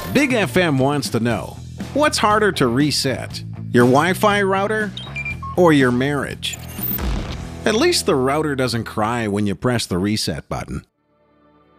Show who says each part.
Speaker 1: Big FM wants to know, what's harder to reset, your Wi-Fi router or your marriage? At least the router doesn't cry when you press the reset button.